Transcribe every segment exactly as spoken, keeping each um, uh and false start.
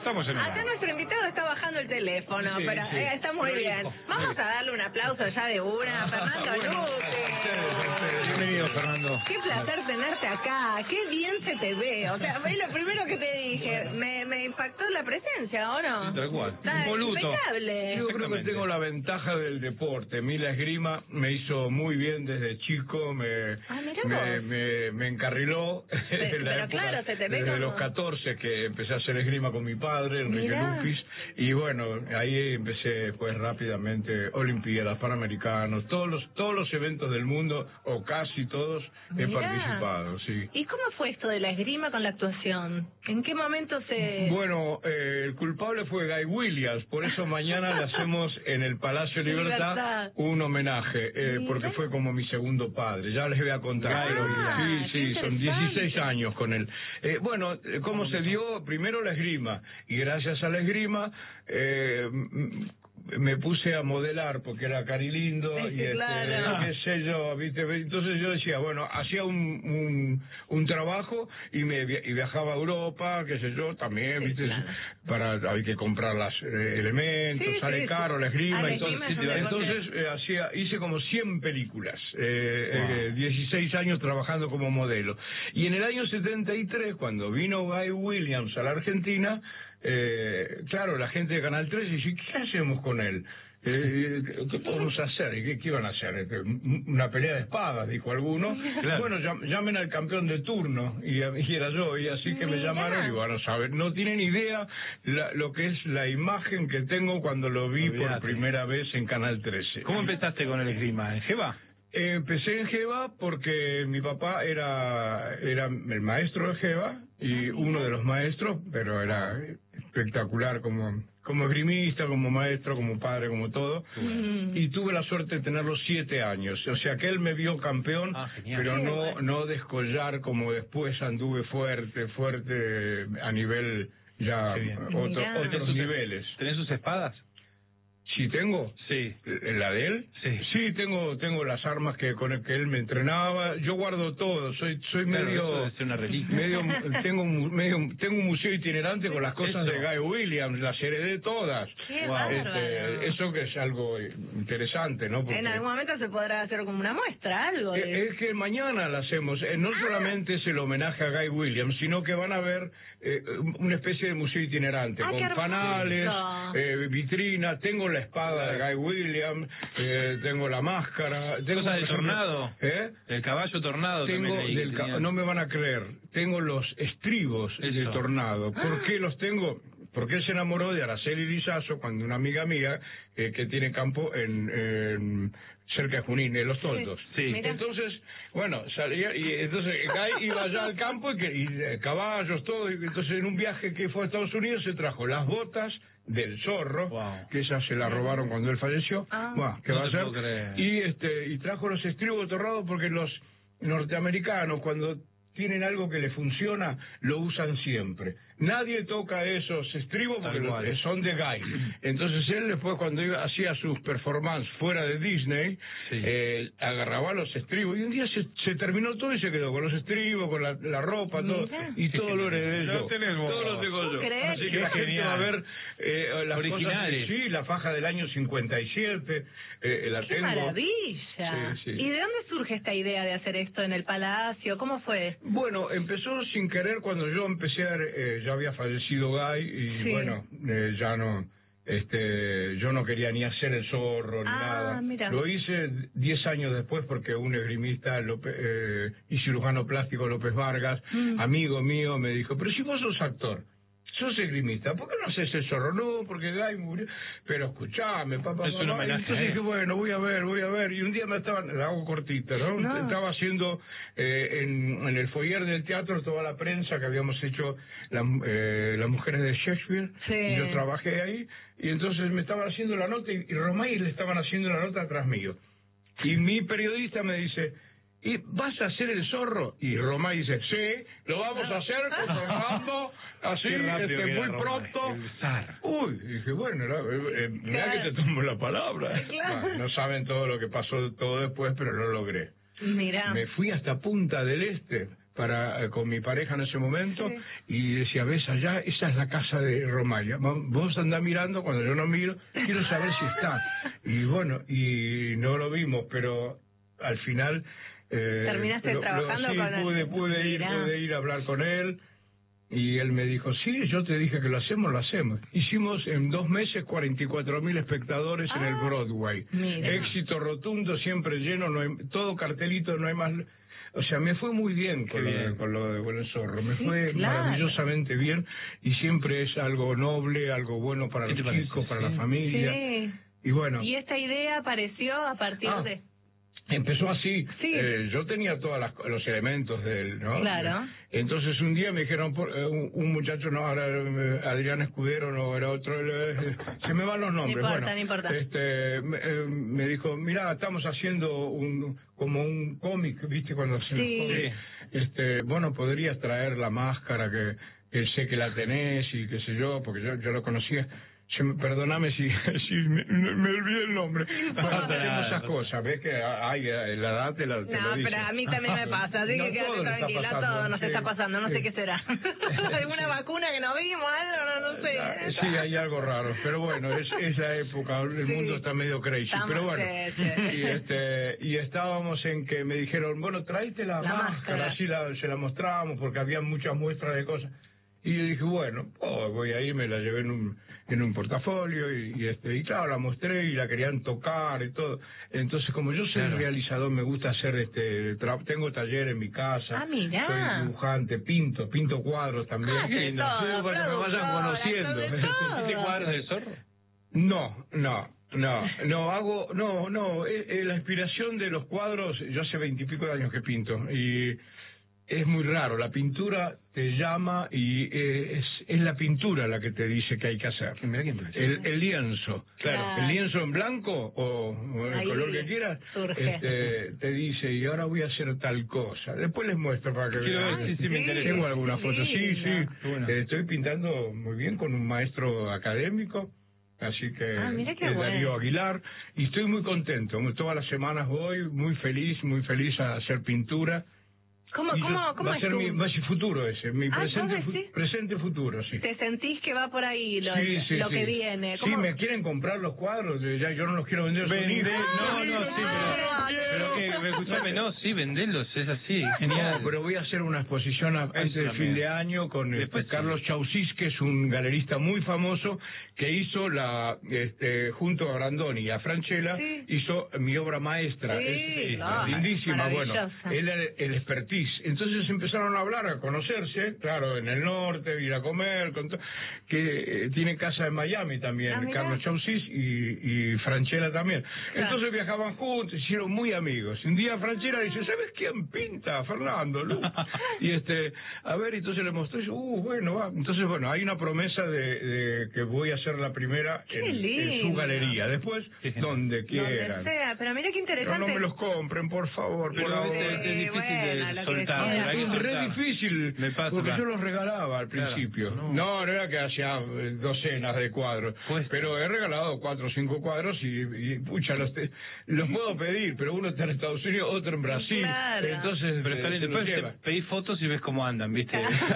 estamos en el Acá nuestro invitado está bajando el teléfono, Sí, pero sí. eh, está muy Lo bien. dijo. Vamos a darle un aplauso ya de una, Fernando Luque. Bienvenido, Fernando. Qué placer tenerte acá, qué bien se te ve. O sea, es lo primero que te dije, me, me impactó la presencia, ¿o no? Sí, tal cual. Está Impoluto. impecable. Yo creo que Exactamente. tengo la ventaja del deporte. A mí la esgrima me hizo muy bien desde chico, me Ah, mirá me, vos. me, me encarriló en la pero época, claro, se te ve desde como- los catorce que empecé a hacer esgrima con mi padre, Enrique Mirá. Lupis, y bueno, ahí empecé pues rápidamente, Olimpiadas, Panamericanos, todos los todos los eventos del mundo, o casi todos, he Mirá. participado, sí. ¿Y cómo fue esto de la esgrima con la actuación? ¿En qué momento se...? Bueno, eh, el culpable fue Guy Williams, por eso mañana le hacemos en el Palacio Libertad, Libertad. un homenaje, eh, Mira. porque fue como mi segundo padre, ya les voy a contar. Ah, pero- qué sí, sí, son interesante. dieciséis años con él. Eh, bueno, eh, ¿cómo se dio? Primero la esgrima, y gracias a la esgrima eh, m- me puse a modelar porque era carilindo Sí, y este, claro. qué sé yo, ¿viste? Entonces yo decía, bueno, hacía un, un, un trabajo y me via- y viajaba a Europa, qué sé yo, también, Sí, ¿viste? claro. Para, hay que comprar los elementos, Sí, sale sí, caro sí. la Ah, esgrima, la entonces, esgrima es un deporte. entonces eh, hacía, hice como cien películas, eh, Wow. eh, dieciséis años trabajando como modelo. Y en el año setenta y tres, cuando vino Guy Williams a la Argentina, eh, claro, la gente de Canal tres dice, ¿qué hacemos con él? Eh, ¿Qué qué podemos hacer? ¿Y qué, qué iban a hacer? Este, Una pelea de espadas, dijo alguno. Claro. Bueno, llam- llamen al campeón de turno, y, a- y era yo, y así que me Mirá. llamaron, y bueno, saben, no tienen idea la- lo que es la imagen que tengo cuando lo vi por Olvídate. primera vez en Canal trece. ¿Cómo empezaste con el esgrima? ¿En Jeva? Eh, Empecé en Jeva porque mi papá era era el maestro de Jeva y uno de los maestros, pero era espectacular como como esgrimista, como maestro, como padre, como todo. Mm. Y tuve la suerte de tenerlo siete años. O sea que él me vio campeón, Ah, genial. pero Qué no bueno. no descollar como después anduve fuerte, fuerte a nivel ya Qué bien. otro- Mirá. otros niveles. ¿Tenés sus espadas? ¿Sí tengo? Sí. ¿La de él? Sí. Sí, tengo tengo las armas que con el que él me entrenaba. Yo guardo todo. Soy soy Claro, eso medio debe ser una reliquia. medio tengo un mu- medio tengo un museo itinerante con las cosas Eso. de Guy Williams, las heredé todas. Qué Wow. bárbaro. Este, eso que es algo interesante, ¿no? Porque En algún momento se podrá hacer como una muestra, algo de... eh, es que mañana la hacemos. Eh, no Ah. solamente es el homenaje a Guy Williams, sino que van a ver eh, una especie de museo itinerante Ah, qué con hermoso. panales, eh, vitrina. Tengo la espada de Guy Williams, eh, tengo la máscara. Tengo ¿Cosa del por ejemplo, tornado? ¿Eh? El caballo tornado Tengo también leí que del ca- tenían. no me van a creer, tengo los estribos Eso. del tornado. ¿Por Ah. qué los tengo? Porque él se enamoró de Araceli Lizazo cuando una amiga mía eh, que tiene campo en, en cerca de Junín, en Los Toldos. Sí. Mira. Entonces, bueno, salía y entonces Guy iba allá al campo y, que, y eh, caballos, todo. Y entonces en un viaje que fue a Estados Unidos se trajo las botas del zorro, Wow. que esas se las robaron cuando él falleció. Ah. Bueno, ¿qué No va a te hacer? puedo creer. Y este y trajo los estribos torrados porque los norteamericanos cuando tienen algo que les funciona, lo usan siempre. Nadie toca esos estribos porque Tal los- cual. son de Guy. Entonces él después cuando iba, hacía sus performances fuera de Disney, Sí. eh, agarraba los estribos y un día se, se terminó todo y se quedó con los estribos, con la, la ropa, todo, Mira. y todo lo heredé Lo yo. tenés vos. Todo lo tengo ¿Tú yo. crees? Así que Qué la gente genial. va a ver eh, las Originales. cosas, sí, la faja del año cincuenta y siete, eh, la ¡Qué tengo. maravilla! Sí, sí. ¿Y de dónde surge esta idea de hacer esto en el Palacio? ¿Cómo fue? Bueno, empezó sin querer cuando yo empecé, a, eh, ya había fallecido Guy y Sí. bueno, eh, ya no, este, yo no quería ni hacer el zorro ni Ah, nada. mira. Lo hice diez años después porque un esgrimista López, eh, y cirujano plástico López Vargas, Mm. amigo mío, me dijo, pero si vos sos actor, sos esgrimista, ¿por qué no haces el zorro? No, porque Guy murió. Pero escuchame, papá, Es un mamá. homenaje Entonces a él. dije, bueno, voy a ver, voy a ver. Y un día me estaban, la hago cortita, ¿no? No. Estaba haciendo eh, en, en el foyer del teatro toda la prensa que habíamos hecho la- eh, las mujeres de Shakespeare. Sí. Y yo trabajé ahí. Y entonces me estaban haciendo la nota y, y Romay le estaban haciendo la nota atrás mío. Y mi periodista me dice, ¿y vas a hacer el zorro? Y Romay dice, sí, lo vamos a hacer con Fernando, así, Qué rápido este, que muy era Romay, pronto. el zar. Uy, dije, bueno, era- eh, eh, mirá Claro. que te tomo la palabra. Claro. Bueno, no saben todo lo que pasó todo después, pero lo logré. Mirá. Me fui hasta Punta del Este para eh, con mi pareja en ese momento, Sí. y decía, ves allá, esa es la casa de Romaglia. Vos andás mirando, cuando yo no miro, quiero saber si está. Y bueno, y no lo vimos, pero al final... Eh, ¿Terminaste lo- lo- trabajando sí, con él? pude, pude ir, Mirá. pude ir a hablar con él. Y él me dijo, sí, yo te dije que lo hacemos, lo hacemos. Hicimos en dos meses cuarenta y cuatro mil espectadores Ah, en el Broadway. mira. Éxito rotundo, siempre lleno, no hay, todo cartelito, no hay más... O sea, me fue muy bien con, Qué lo, de, bien. con lo de Buen Zorro, me Sí, fue claro. maravillosamente bien, y siempre es algo noble, algo bueno para ¿Qué los te parece? chicos, para Sí. la familia. Sí. Y bueno... Y esta idea apareció a partir Ah. de... Empezó así. Sí. Eh, yo tenía todos los elementos del, ¿no? Claro. Entonces un día me dijeron, por, eh, un, un muchacho, no, era eh, Adrián Escudero, no, era otro, eh, se me van los nombres. No importa, bueno, no importa. Este, me, eh, me dijo, mira, estamos haciendo un como un cómic, ¿viste? Cuando hacen los Sí. cómics. Este, bueno, podrías traer la máscara que, que sé que la tenés y qué sé yo, porque yo, yo lo conocía. Se me- perdóname si, si me, me olvidé el nombre. Bueno, pasa hacemos nada. esas cosas, ves que hay eh, la edad te, la, te No, lo dice. pero a mí también me pasa, así No, que todo quédate le está tranquila, pasando, todo nos sí, está pasando, no sé sí. qué será. ¿Alguna vacuna que no vimos? Algo, no, no sé. Ah, Sí, hay algo raro, pero bueno, es, es la época, el Sí. mundo está medio crazy, Estamos, pero bueno. sí, sí. Y, este, y estábamos en que me dijeron, bueno, tráete la, La máscara, máscara. así la, se la mostramos, porque había muchas muestras de cosas. Y yo dije, bueno, oh, voy ahí, me la llevé en un, en un portafolio, y, y, este, y claro, la mostré y la querían tocar y todo. Entonces, como yo soy Claro. realizador, me gusta hacer, este, tra- tengo taller en mi casa. Ah, mirá. Soy dibujante, pinto, pinto cuadros también. Ah, de todo, Sí, para que me vayan productora, conociendo. de todo. ¿Hiciste cuadros del zorro? No, no, no, no hago, no, no, eh, eh, la inspiración de los cuadros, yo hace veintipico de años que pinto, y es muy raro, la pintura te llama y eh, es, es la pintura la que te dice qué hay que hacer. Mira qué impresión. El, el lienzo, Claro. el lienzo en blanco o, o el Ahí color que quieras, surge. este, te dice, y ahora voy a hacer tal cosa. Después les muestro para que Quiero vean. ver, sí, sí, me interesa. Tengo algunas fotos, sí, sí. lindo. Qué bueno. Eh, estoy pintando muy bien con un maestro académico, así que Ah, mira qué es bueno. Darío Aguilar, y estoy muy contento. Todas las semanas voy, muy feliz, muy feliz a hacer pintura. ¿Cómo, Y yo- cómo, cómo va a es ser tu- mi, va a ser futuro ese, mi Ah, presente, ¿vos fu- decís? presente futuro, sí. ¿Te sentís que va por ahí lo, Sí, sí, lo sí. que viene? Sí, ¿Cómo- me quieren comprar los cuadros, eh, ya yo no los quiero vender. son Vende, míos. no, no, sí, Ah, pero, pero que, quiero. escuchame, no, sí, vendelos, es así, genial. No, pero voy a hacer una exposición a- antes del también. fin de año con este, Después sí. Carlos Chausís, que es un galerista muy famoso, que hizo la, este, junto a Brandoni y a Franchella, Sí. hizo mi obra maestra. Sí, Es- es no, lindísima, bueno, maravillosa. él era el expertise. Entonces empezaron a hablar, a conocerse, claro, en el norte, ir a comer, con to- que eh, tiene casa en Miami también, Ah, mirá. Carlos Chausís y, y Franchella también. Claro. Entonces viajaban juntos, se hicieron muy amigos. Un día Franchella dice, ¿sabes quién pinta? Fernando, Lu. Y este, a ver, entonces le mostró y dice, uh, bueno, va. Entonces, bueno, hay una promesa de, de que voy a ser la primera Qué en, en su lindo. galería. Después, Qué genial. donde Donde quieran. sea, pero mira qué Pero interesante. no me los compren, por favor, Pero por favor. es, es difícil bueno, de lo que soltar, quieras. hay que Es re soltar. difícil, Me pasa, porque va. yo los regalaba al Claro, principio. no. No, no era que hacía eh, docenas de cuadros, Cuesta. pero he regalado cuatro o cinco cuadros y, y, pucha, los, te- los puedo pedir, pero uno está en Estados Unidos, otro en Brasil, Claro. entonces Pero eh, está bien, se los después lleva. te pedís fotos y ves cómo andan, ¿viste?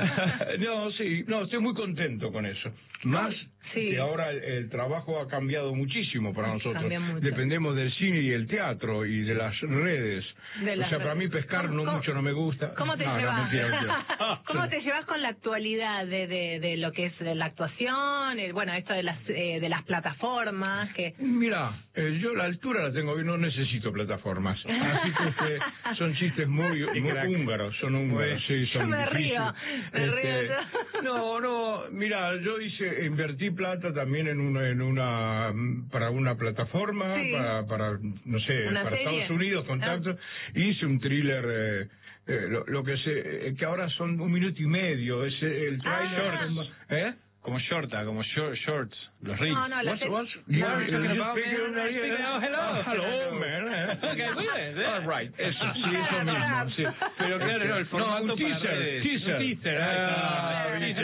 No, sí, no, estoy muy contento con eso. Más Sí. que ahora el, el trabajo ha cambiado muchísimo para nosotros. Cambia mucho. Dependemos del cine y el teatro y de las redes. De o las sea, para mí redes. pescar ¿Cómo- no cómo- mucho no me gusta. ¿Cómo te no, no, llevas? mentira, mentira. ¿Cómo te llevas con la actualidad de, de, de lo que es la actuación, el, bueno, esto de las eh, de las plataformas que Mira, eh, yo la altura la tengo bien, no necesito plataformas. Así que este, son chistes muy, muy crack. húngaros, son húngaros, sí, son Yo me río, difíciles. me río Este, yo. No, no, mira, yo hice, invertí plata también en una, en una, para una plataforma, Sí. para, para, no sé, ¿Una para serie? Estados Unidos, contacto, hice un thriller, eh, eh, lo, lo que se, eh, que ahora son un minuto y medio, es el trailer, Ah. ¿eh? Como shorta, como short, shorts, los reels. No, no, la What's, te- what's, No, you- no, you no, just no, speak no, in- no, yeah. hello, hello. Ah, hello, man. Okay, muy bien, eh. All right, eso, sí, eso Claro. mismo, sí. Pero claro, no, el formato un para teaser, redes. teaser. Un teaser, Ah, ah, viste, teaser bien. trailer.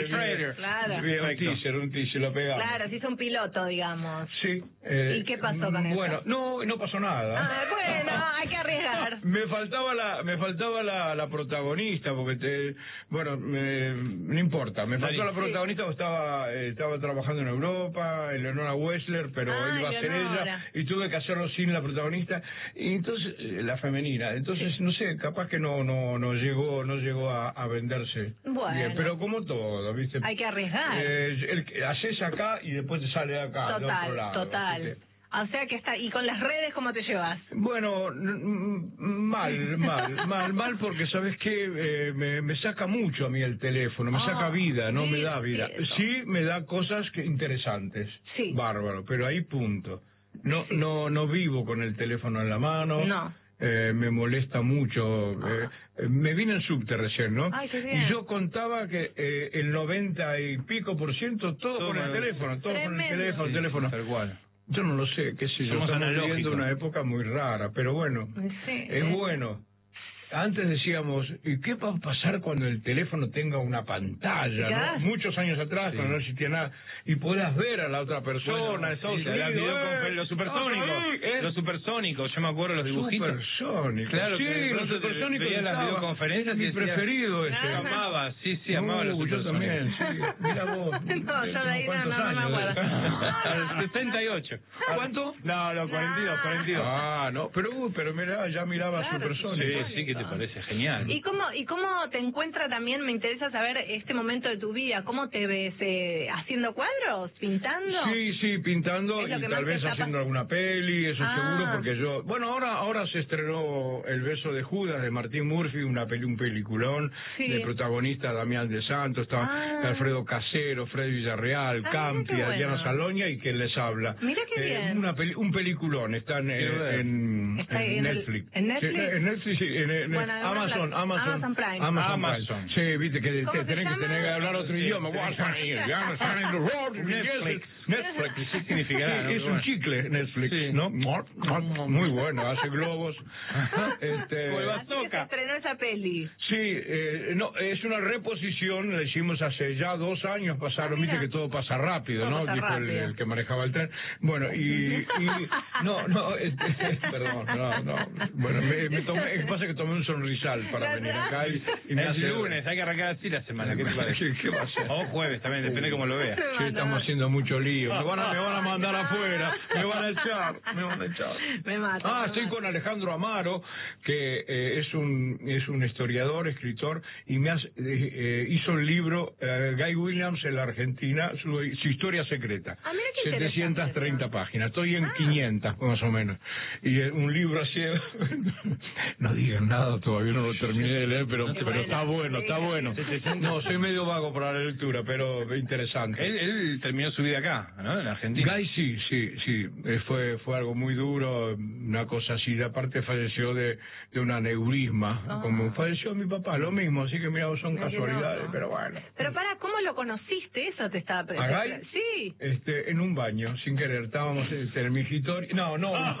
teaser. Claro. Un teaser, un teaser, lo pegamos. Claro, se hizo un piloto, digamos. Sí. Eh, ¿Y qué pasó con eso? Bueno, no, no pasó nada. Ah, bueno, hay que arriesgar. Me faltaba la, me faltaba la, la protagonista, porque te, bueno, me, no importa, me faltó la protagonista porque estaba, eh, estaba trabajando en Europa, Eleonora Wessler, pero Ah, iba a ser Eleonora. ella, y tuve que hacerlo sin la protagonista, y entonces, eh, la femenina, entonces, no sé, capaz que no, no, no llegó, no llegó a, a venderse. Bueno. Bien, pero como todo, ¿viste? Hay que arriesgar. Eh, el, haces acá y después te sale acá, de otro Total, lado. total. ¿viste? O sea que está. ¿Y con las redes cómo te llevas? Bueno, n- mal, mal, mal, mal porque sabes que me, me saca mucho a mí el teléfono, me Oh, saca vida, no me sí, da vida. sí, eso. Sí me da cosas que interesantes, Sí. bárbaro, pero ahí punto. No, no, no vivo con el teléfono en la mano. No. Eh, me molesta mucho. Eh, eh, me vine en subte recién, ¿no? Ay, qué bien. Y yo contaba que eh, el noventa y pico por ciento todo, Todo con el con el- teléfono, todo con el Tremendo. teléfono, el teléfono. Tal cual. Yo no lo sé, qué sé yo, Somos estamos analógicos. viviendo una época muy rara, pero bueno, Sí, es sí. bueno. Antes decíamos, ¿y qué va a pasar cuando el teléfono tenga una pantalla? Ya. ¿no? Muchos años atrás, Sí. cuando no existía nada, y puedas ver a la otra persona, Bueno, en Estados sí, Unidos, las videoconfer- ¡eh! los supersónicos, ¡Ah, ahí! ¿eh? los supersónicos, yo me acuerdo los dibujitos. Supersónicos. Claro, sí, que de los pronto te supersónicos. veías las estaba- videoconferencias y mi decías, preferido ese. Ajá. Amaba, sí, sí, amaba los Uh, yo supersónicos. también, sí. Mira vos. No, yo de ahí no, ¿cuántos no, no me años? acuerdo. Al sesenta y ocho. ¿Cuánto? No, no, cuarenta y dos, cuarenta y dos. Ah, no, pero, uh, pero mira, ya miraba Claro, supersónicos. Sí, sí, ¿qué te parece? Genial. ¿Y cómo, ¿Y cómo te encuentra también? Me interesa saber este momento de tu vida. ¿Cómo te ves? Eh, ¿Haciendo cuadros? ¿Pintando? Sí, sí, pintando Es lo y que tal más vez te está haciendo pas- alguna peli, eso Ah. seguro, porque yo... Bueno, ahora ahora se estrenó El beso de Judas de Martín Murphy, una peli, un peliculón, Sí. de protagonista Damián de Santos, está Ah. Alfredo Casero, Freddy Villarreal, Ah, Campi, mira qué Adriana bueno. Saloña y quien les habla. Mira qué bien. Una peli, un peliculón, está en, Quiero ver. en, Está ahí en en el- Netflix. ¿en Netflix? Sí, en Netflix, sí, en, en Bueno, en una Amazon, pla- Amazon, Amazon Prime. Amazon, Amazon. Prime. Sí, viste que ¿Cómo te, se tenés que llama? tener que hablar otro Sí, idioma. sí. What's happening? Ya, sign the road, Netflix. Netflix. ¿Qué significará, no? Sí, es un Bueno. chicle Netflix, Sí. ¿no? Muy bueno, hace globos. este, Pues va- Así que se Bazooka. estrenó esa peli. Sí, eh, no, es una reposición, la hicimos hace ya dos años, pasaron, Ah, mira. viste que todo pasa rápido, Todo ¿no? pasa Dijo el, rápido. el que manejaba el tren. Bueno, y, y no, no, este, perdón, no, no. Bueno, me, me tomé, es que pasa que tomé un sonrisal para venir acá y, y me Es hace... lunes, hay que arrancar así la semana, ¿qué te parece? ¿Qué, qué va a ser? O jueves también, depende cómo lo veas. Sí, estamos haciendo mucho lío. Me van a, me van a mandar afuera, me van a echar, me van a echar. Me mata. Ah, me estoy mata. con Alejandro Amaro, que eh, es un es un historiador, escritor, y me hace, eh, eh, hizo el libro eh, Guy Williams en la Argentina, su, su historia secreta. Ah, mira qué setecientas treinta interesante. páginas, estoy en Ah. quinientas más o menos. Y eh, un libro así, no digan nada, todavía no lo terminé de leer, pero, Qué pero bueno, está bueno, está diga. bueno. No, soy medio vago para la lectura, pero interesante. Él, él terminó su vida acá, ¿no? En Argentina. Guy sí, sí, sí, eh, fue fue algo muy duro, una cosa así, y aparte falleció de, de un aneurisma, Ah. como falleció mi papá, lo mismo, así que mira, son Mira qué casualidades, loco. pero bueno. Pero para, ¿cómo lo conociste? Eso te estaba ¿A preguntando. Guy? Sí. Este, en un baño, sin querer, estábamos este, en mi escritorio, no, no, no,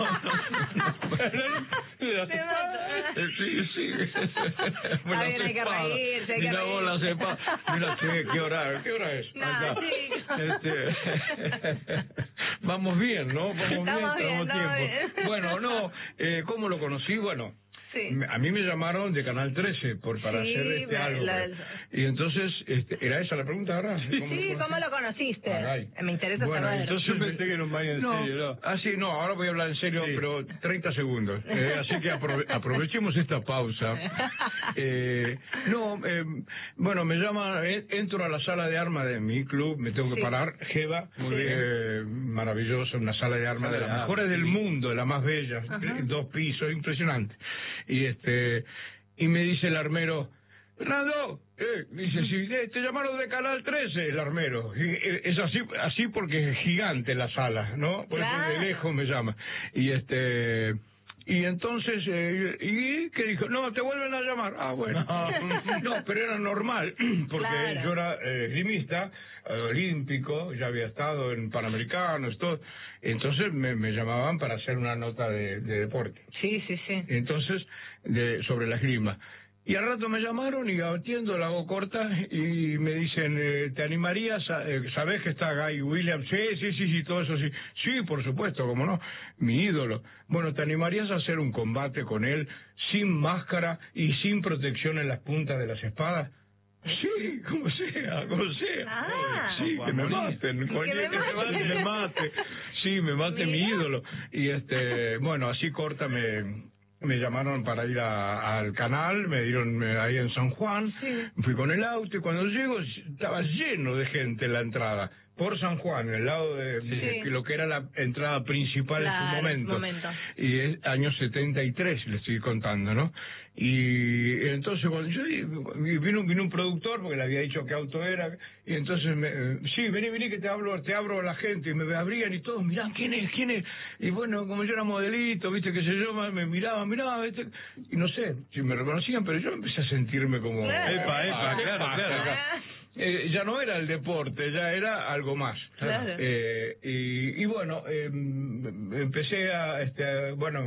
Te mata. sí, sí. Está bien, hay que reírse, hay que Mira vos la reírse. cepa. Mira, che, ¿qué hora, ¿qué hora es? No, Acá. chico. Este, vamos bien, ¿no? Vamos bien, Estamos bien, tenemos estamos tiempo. bien. Bueno, no, eh, ¿cómo lo conocí? Bueno, Sí. me- a mí me llamaron de Canal trece por para Sí, hacer este me- algo. la- pues. Y entonces, este, ¿era esa la pregunta ahora? Sí, ¿cómo lo conociste? Ah, Guy. Me interesa Bueno, saber. entonces Yo pensé que era un baño en no, serio, ¿no? Ah, sí, no, ahora voy a hablar en serio, Sí. pero treinta segundos. Eh, así que aprove- aprovechemos esta pausa. Eh, no, eh, bueno, me llama, eh, entro a la sala de armas de mi club, me tengo que Sí. parar, Jeva, Muy bien. eh, maravillosa, una sala de armas Sala de las de mejores armas, del sí. mundo, de las más bellas, Ajá. eh, dos pisos, impresionante. Y este, y me dice el armero, Fernando, eh, dice, sí, eh, te llamaron de Canal trece, el armero. Y, eh, es así así porque es gigante la sala, ¿no? Por Claro. eso de lejos me llama. Y este... Y entonces, eh, ¿y qué dijo? No, te vuelven a llamar. Ah, bueno. No, pero era normal, porque Claro. yo era eh, esgrimista, eh, olímpico, ya había estado en Panamericanos, todo. Entonces me, me llamaban para hacer una nota de, de deporte. Sí, sí, sí. Entonces, de, sobre la esgrima. Y al rato me llamaron y atiendo, la hago corta y me dicen, eh, ¿te animarías? A, eh, ¿Sabés que está Guy Williams? Sí, sí, sí, sí, todo eso sí. Sí, por supuesto, cómo no, mi ídolo. Bueno, ¿te animarías a hacer un combate con él sin máscara y sin protección en las puntas de las espadas? Sí, como sea, como sea. Ah, sí, que me maten, que cualquier que me mate, me mate. Sí, me mate mi ídolo. Y este, bueno, así corta me... Me llamaron para ir a, al canal, me dieron me, ahí en San Juan, sí. Fui con el auto y cuando llego estaba lleno de gente en la entrada, por San Juan, en el lado de, sí. de lo que era la entrada principal claro, en su momento. momento. Y es año setenta y tres, le estoy contando, ¿no? Y entonces cuando yo vino, vino un productor porque le había dicho qué auto era y entonces me, sí, vení, vení que te hablo, te abro a la gente y me abrían y todos mirán quién es, quién es y bueno, como yo era modelito, viste qué sé yo, me miraban, miraban, ¿viste? Y no sé si me reconocían, pero yo empecé a sentirme como claro. epa, epa, claro, claro, claro. Eh, ya no era el deporte, ya era algo más. Claro. Eh, y, y bueno, eh, empecé a, este, bueno,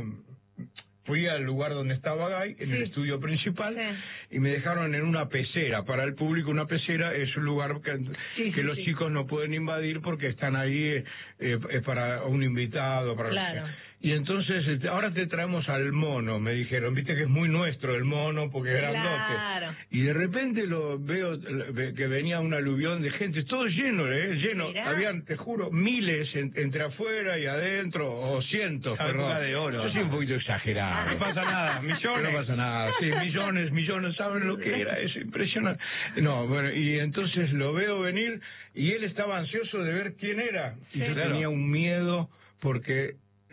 fui al lugar donde estaba Guy, en sí. el estudio principal, sí. y me dejaron en una pecera. Para el público una pecera es un lugar que, sí, que sí, los sí. chicos no pueden invadir porque están ahí eh, eh, para un invitado. Para claro. Y entonces, ahora te traemos al mono, me dijeron, viste que es muy nuestro el mono porque es grandote. Claro. Y de repente lo veo que venía un aluvión de gente, todo lleno, ¿eh? Lleno. Mirá. Habían, te juro, miles en, entre afuera y adentro, o cientos, perdón. de oro. Yo soy un poquito exagerado. No pasa nada, millones. No pasa nada, sí, millones, millones, ¿saben lo que era eso? Impresionante. No, bueno, y entonces lo veo venir y él estaba ansioso de ver quién era. Y sí, yo claro. tenía un miedo porque...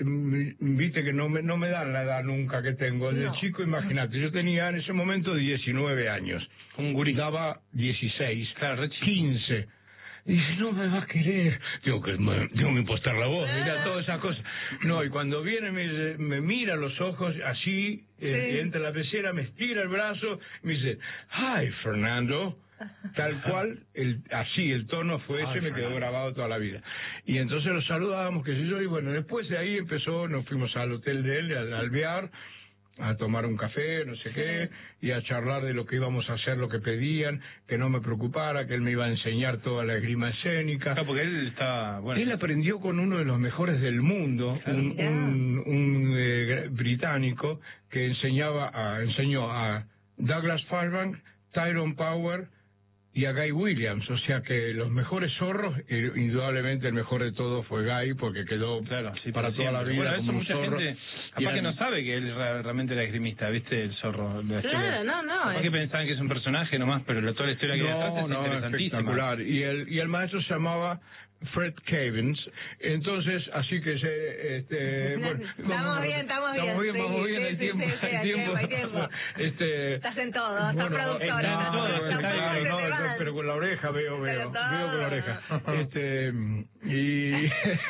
Viste que no me, no me dan la edad nunca que tengo. De no. chico, imagínate, yo tenía en ese momento diecinueve años. Un gurí. Daba dieciséis, claro, quince. Y dice, no me vas a querer. Tengo que, me, tengo que impostar la voz, mira, todas esas cosas. No, y cuando viene me, me mira los ojos así, sí. eh, entra la pecera, me estira el brazo, me dice, hi, Fernando. Tal cual, el, así el tono fue ese, me quedó grabado toda la vida. Y entonces los saludábamos, qué sé yo, y bueno, después de ahí empezó, nos fuimos al hotel de él, al alvear, a tomar un café, no sé qué, y a charlar de lo que íbamos a hacer, lo que pedían, que no me preocupara, que él me iba a enseñar toda la esgrima escénica. Claro, porque él estaba, bueno. Él aprendió con uno de los mejores del mundo, claro. un, un, un eh, británico que enseñaba a, enseñó a Douglas Fairbanks, Tyrone Power y a Guy Williams, o sea que los mejores zorros, indudablemente el mejor de todos fue Guy, porque quedó claro, sí, para toda la vida bueno, como eso un mucha zorro. Gente, capaz que no sabe que él realmente era esgrimista, ¿viste? El zorro. La claro, historia. no, no. Capaz es... que pensaban que es un personaje nomás, pero toda la historia que no, hay detrás es no, interesantísima. Espectacular. Y el, y el maestro se llamaba Fred Cavins, entonces, así que se, este, bueno, estamos vamos, bien, estamos bien, estamos bien, sí, vamos bien, sí, hay sí, tiempo, sí, sí, hay hay tiempo, tiempo, hay tiempo. este, estás en todo, estás bueno, productor, no, no, no, no, no, claro, no, no, pero con la oreja veo, veo, veo con la oreja, este, y,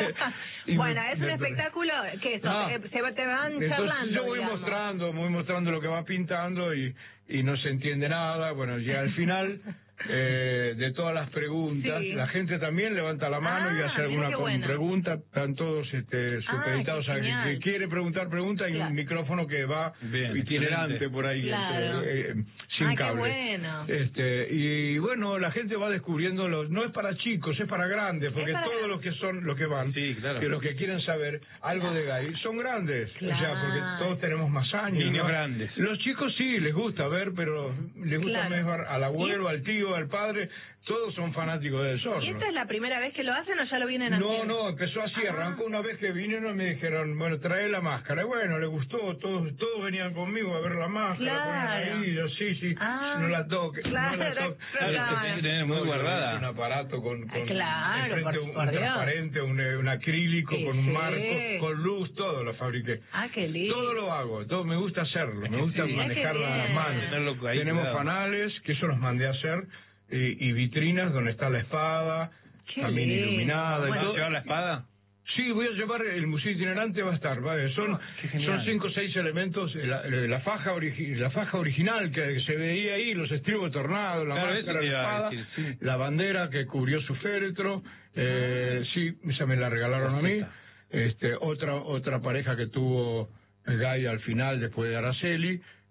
y bueno, es un espectáculo que eso, ah, se te van entonces charlando, yo voy digamos. mostrando, voy mostrando lo que va pintando y, y no se entiende nada, bueno, ya al final eh, de todas las preguntas, sí. la gente también levanta la mano ah, y hace alguna bueno. pregunta, están todos este, supeditados ah, a quien que quiere preguntar, pregunta, y claro. un micrófono que va bien, itinerante por ahí, claro. entre, eh, sin ah, cable. Bueno. Este, y bueno, la gente va descubriendo, los, no es para chicos, es para grandes, porque para... todos los que son, los que van, sí, claro. que los que quieren saber algo de Guy, son grandes, claro. o sea, porque todos tenemos más años. Niños ¿no? grandes. Los chicos sí, les gusta ver, pero les gusta claro. mejor al abuelo, al tío, al padre, todos son fanáticos del zorro. ¿Y esta es la primera vez que lo hacen o ya lo vienen haciendo? haciendo? No, no, empezó así, ah. arrancó una vez que vinieron y me dijeron, bueno, trae la máscara. Y bueno, le gustó, todos todos venían conmigo a ver la máscara. Claro. Ahí, yo, sí, sí, ah. no la toques, claro, no la toques. Claro, tiene que tener muy guardada. Un aparato con, con claro, frente, por, un, por un transparente, un, un acrílico, sí, con un sí. marco, con luz, todo lo fabriqué. Ah, qué lindo. Todo lo hago, todo me gusta hacerlo, me gusta sí, manejar las manos. Ahí, Tenemos cuidado. fanales, que eso los mandé a hacer, y, y vitrinas donde está la espada, qué también lindo. iluminada. ¿Vas y todo. a llevar la espada? Sí, voy a llevar, el museo itinerante va a estar, ¿vale? Son, oh, son cinco o seis elementos, la, la faja origi la faja original que se veía ahí, los estribos tornados, la claro, máscara, la espada, decir, sí. la bandera que cubrió su féretro, eh, sí, esa me la regalaron Perfecta. a mí, este, otra otra pareja que tuvo Guy al final después de Araceli,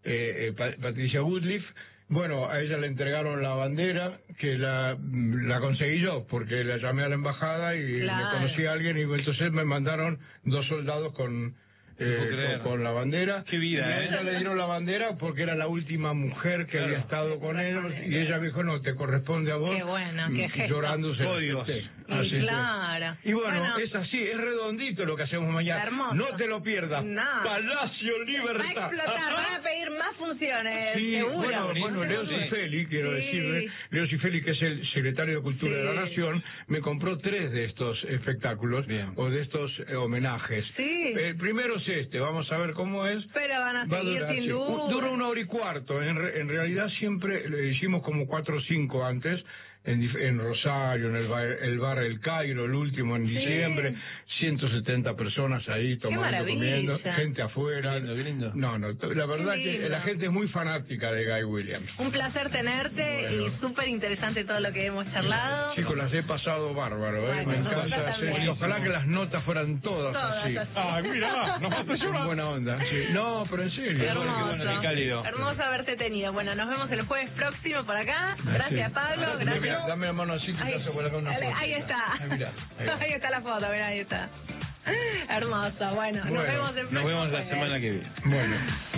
eh, eh, Patricia Woodliff. Bueno, a ella le entregaron la bandera, que la, la conseguí yo, porque la llamé a la embajada y Claro. le conocí a alguien, y entonces me mandaron dos soldados con... Eh, con, con la bandera. Qué vida, y a ¿eh? ella le dieron la bandera porque era la última mujer que Claro. había estado con ellos, y ella me dijo, no, te corresponde a vos. Qué bueno, qué Y gesto. llorando se Códigos. sí, Y así que- claro. Y bueno, Bueno. es así, es redondito lo que hacemos mañana. Hermoso. No te lo pierdas. No. Palacio Va a Libertad. explotar, van a pedir más funciones, Sí, seguro. bueno, bueno, Leo Sí. Cifeli, quiero Sí. decirle, Leo Cifeli, que es el secretario de Cultura Sí. de la Nación, me compró tres de estos espectáculos, Bien. o de estos eh, homenajes. Sí. El primero es este, vamos a ver cómo es. Pero van a Va a seguir durar, sin sí. duda. Dura una hora y cuarto. En, re- en realidad siempre le hicimos como cuatro o cinco antes, en, dif- en Rosario, en el bar, el bar El Cairo, el último en Sí. diciembre, ciento setenta personas ahí tomando, maravilla. comiendo, gente afuera. Qué lindo, qué lindo. No, no, t- la verdad Qué que lindo. la gente es muy fanática de Guy Williams. Un placer tenerte Bueno. y súper interesante todo lo que hemos charlado. Chicos, las he pasado bárbaro, ¿eh? Bueno, Me nosotros encanta hacer. también. Ojalá que las notas fueran todas, Todas así. así. Ay, mira, nos vas a llorar. Buena onda, sí. No, pero en serio. Hermoso. Qué bueno, qué cálido. Hermoso haberte tenido. Bueno, nos vemos el jueves próximo por acá. Gracias, Sí. Pablo. Dame, Gracias. dame la mano así que Ahí, te hace volar una dale, foto. ahí está. Ahí, mirá, ahí va. Ahí está la foto, mirá, ahí está. Hermoso. Bueno, nos Bueno, vemos el próximo Nos vemos la jueves. semana que viene. Bueno.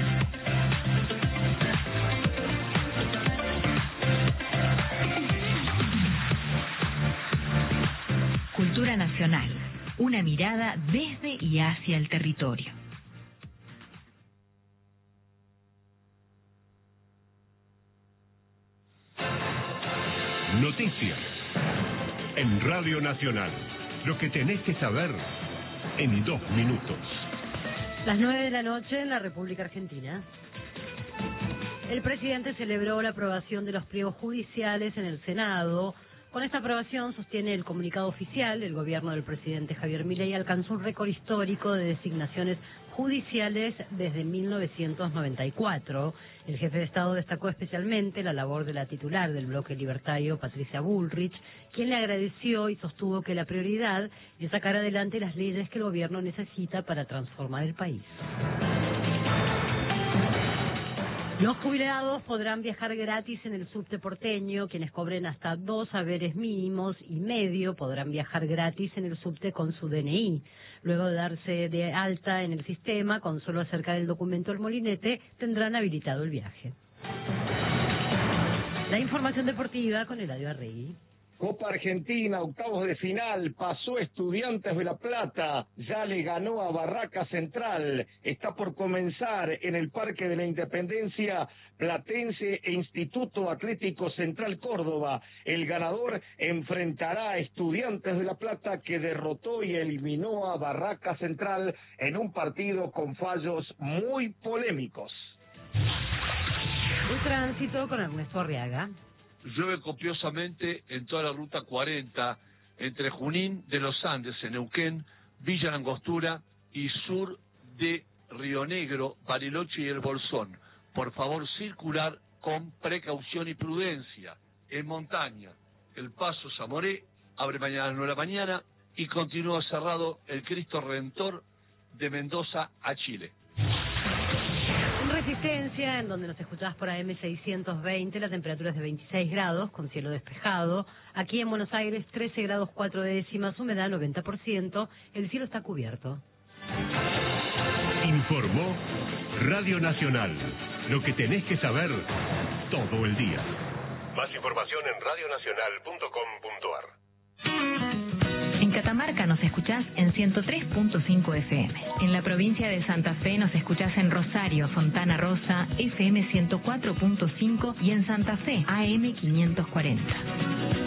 Cultura nacional, una mirada desde y hacia el territorio. Noticias. En Radio Nacional. Lo que tenés que saber en dos minutos. Las nueve de la noche en la República Argentina. El presidente celebró la aprobación de los pliegos judiciales en el Senado. Con esta aprobación, sostiene el comunicado oficial, el gobierno del presidente Javier Milei alcanzó un récord histórico de designaciones judiciales desde mil novecientos noventa y cuatro. El jefe de Estado destacó especialmente la labor de la titular del bloque libertario, Patricia Bullrich, quien le agradeció y sostuvo que la prioridad es sacar adelante las leyes que el gobierno necesita para transformar el país. Los jubilados podrán viajar gratis en el subte porteño. Quienes cobren hasta dos haberes mínimos y medio podrán viajar gratis en el subte con su D N I. Luego de darse de alta en el sistema, con solo acercar el documento al molinete, tendrán habilitado el viaje. La información deportiva con Eladio Arregui. Copa Argentina, octavos de final, pasó Estudiantes de La Plata, ya le ganó a Barraca Central, está por comenzar en el Parque de la Independencia, Platense e Instituto Atlético Central Córdoba. El ganador enfrentará a Estudiantes de La Plata, que derrotó y eliminó a Barraca Central en un partido con fallos muy polémicos. Un tránsito con Ernesto Arriaga. Llueve copiosamente en toda la ruta cuarenta, entre Junín de los Andes, en Neuquén, Villa Langostura y sur de Río Negro, Bariloche y El Bolsón. Por favor, circular con precaución y prudencia. En montaña, el Paso Zamoré abre mañana a las nueve de la mañana y continúa cerrado el Cristo Redentor de Mendoza a Chile. En Resistencia, en donde nos escuchás por A M seiscientos veinte, la temperatura es de veintiséis grados, con cielo despejado. Aquí en Buenos Aires, trece grados cuatro décimas, humedad noventa por ciento, el cielo está cubierto. Informó Radio Nacional. Lo que tenés que saber todo el día. Más información en radionacional punto com punto ar. En Catamarca nos escuchás en ciento tres punto cinco F M. En la provincia de Santa Fe nos escuchás en Rosario, Fontana Rosa, F M ciento cuatro punto cinco y en Santa Fe, A M quinientos cuarenta.